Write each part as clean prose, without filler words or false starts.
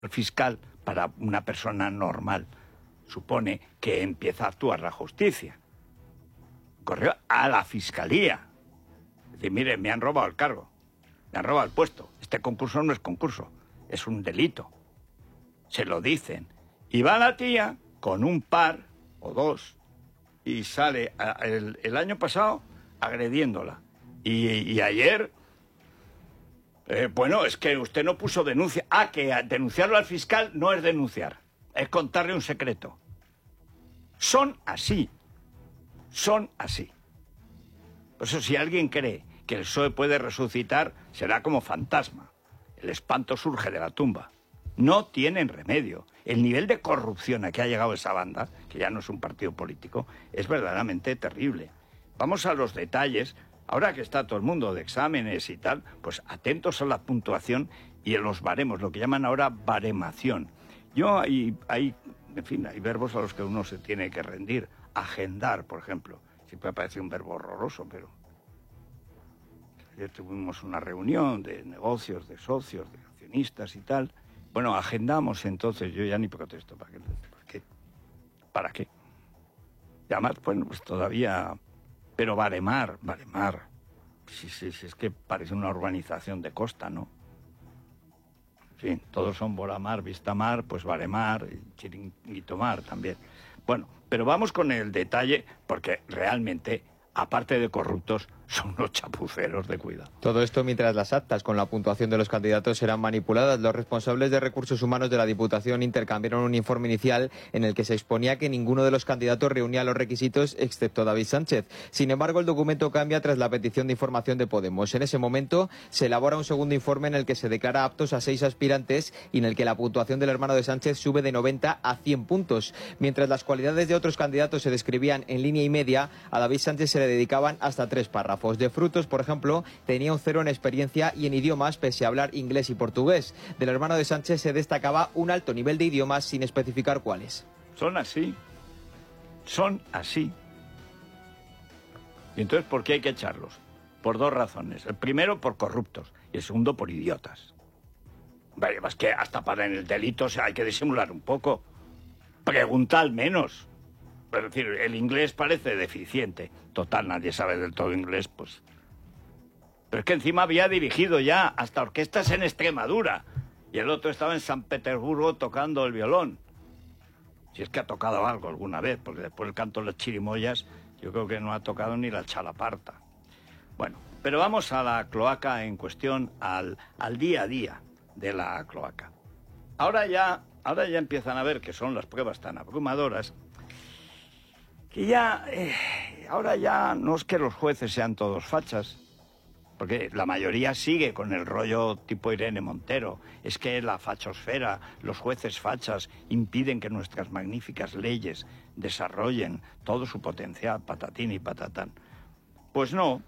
El fiscal, para una persona normal, supone que empieza a actuar la justicia. Corrió a la fiscalía. Dice, mire, me han robado el cargo, me han robado el puesto. Este concurso no es concurso, es un delito. Se lo dicen. Y va la tía con un par o dos y sale el año pasado agrediéndola. Y ayer... bueno, es que usted no puso denuncia. Ah, que denunciarlo al fiscal no es denunciar, es contarle un secreto. Son así. Son así. Por eso, si alguien cree que el PSOE puede resucitar, será como fantasma. El espanto surge de la tumba. No tienen remedio. El nivel de corrupción a que ha llegado esa banda, que ya no es un partido político, es verdaderamente terrible. Vamos a los detalles. Ahora que está todo el mundo de exámenes y tal, pues atentos a la puntuación y en los baremos, lo que llaman ahora baremación. En fin, hay verbos a los que uno se tiene que rendir. Agendar, por ejemplo. Siempre parece un verbo horroroso, pero... Ayer tuvimos una reunión de negocios, de socios, de accionistas y tal. Bueno, agendamos entonces, yo ya ni protesto. ¿Para qué? ¿Para qué? Y además, bueno, pues todavía... Pero baremar. Sí, es que parece una urbanización de costa, ¿no? En fin, todos son Boramar, Vistamar, pues baremar, Chiringuitomar también. Bueno, pero vamos con el detalle, porque realmente, aparte de corruptos, son unos chapuceros de cuidado. Todo esto mientras las actas con la puntuación de los candidatos eran manipuladas. Los responsables de recursos humanos de la Diputación intercambiaron un informe inicial en el que se exponía que ninguno de los candidatos reunía los requisitos excepto David Sánchez. Sin embargo, el documento cambia tras la petición de información de Podemos. En ese momento se elabora un segundo informe en el que se declara aptos a 6 aspirantes y en el que la puntuación del hermano de Sánchez sube de 90 a 100 puntos. Mientras las cualidades de otros candidatos se describían en línea y media, a David Sánchez se le dedicaban hasta 3 párrafos. De Frutos, por ejemplo, tenía un 0 en experiencia y en idiomas, pese a hablar inglés y portugués. Del hermano de Sánchez se destacaba un alto nivel de idiomas sin especificar cuáles. Son así. Y entonces, ¿por qué hay que echarlos? Por 2 razones. El primero, por corruptos, y el segundo, por idiotas. Vale, es que hasta para en el delito hay que disimular un poco. Pregunta al menos. Es decir, el inglés parece deficiente. Total, nadie sabe del todo inglés, pues. Pero es que encima había dirigido ya hasta orquestas en Extremadura. Y el otro estaba en San Petersburgo tocando el violón. Si es que ha tocado algo alguna vez, porque después el canto de las chirimoyas, yo creo que no ha tocado ni la chalaparta. Bueno, pero vamos a la cloaca en cuestión, al día a día de la cloaca. Ahora ya empiezan a ver que son las pruebas tan abrumadoras que ya, ahora ya no es que los jueces sean todos fachas, porque la mayoría sigue con el rollo tipo Irene Montero. Es que la fachosfera, los jueces fachas, impiden que nuestras magníficas leyes desarrollen todo su potencial, patatín y patatán. Pues no,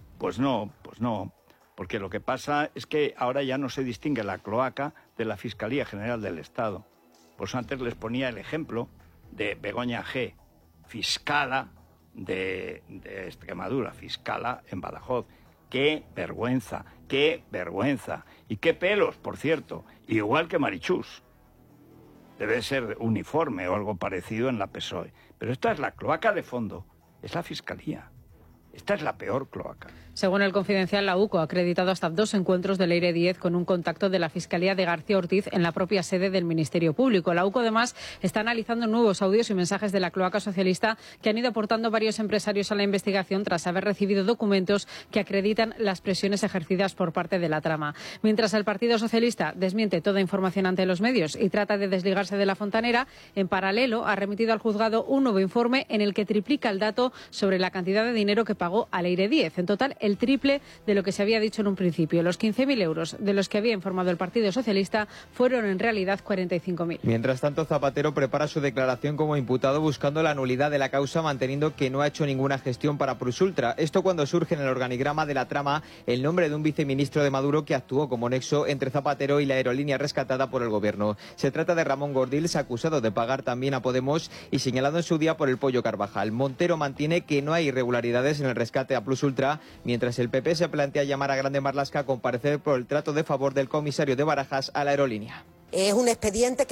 porque lo que pasa es que ahora ya no se distingue la cloaca de la Fiscalía General del Estado. Pues antes les ponía el ejemplo de Begoña G., fiscala de Extremadura, fiscala en Badajoz. ¡Qué vergüenza! ¡Qué vergüenza! Y qué pelos, por cierto, igual que Marichus. Debe ser uniforme o algo parecido en la PSOE. Pero esta es la cloaca de fondo, es la Fiscalía. Esta es la peor cloaca. Según el Confidencial, la UCO ha acreditado hasta 2 encuentros de Leire Díez con un contacto de la Fiscalía de García Ortiz en la propia sede del Ministerio Público. La UCO, además, está analizando nuevos audios y mensajes de la cloaca socialista que han ido aportando varios empresarios a la investigación tras haber recibido documentos que acreditan las presiones ejercidas por parte de la trama. Mientras el Partido Socialista desmiente toda información ante los medios y trata de desligarse de la fontanera, en paralelo ha remitido al juzgado un nuevo informe en el que triplica el dato sobre la cantidad de dinero que pagó a Leire Díez. En total, el triple de lo que se había dicho en un principio. Los 15.000 euros de los que había informado el Partido Socialista fueron en realidad 45.000. Mientras tanto, Zapatero prepara su declaración como imputado buscando la nulidad de la causa, manteniendo que no ha hecho ninguna gestión para Prusultra. Esto cuando surge en el organigrama de la trama el nombre de un viceministro de Maduro que actuó como nexo entre Zapatero y la aerolínea rescatada por el gobierno. Se trata de Ramón Gordills, acusado de pagar también a Podemos y señalado en su día por el Pollo Carvajal. Montero mantiene que no hay irregularidades en el rescate a Prusultra, mientras el PP se plantea llamar a Grande Marlaska a comparecer por el trato de favor del comisario de Barajas a la aerolínea. Es un expediente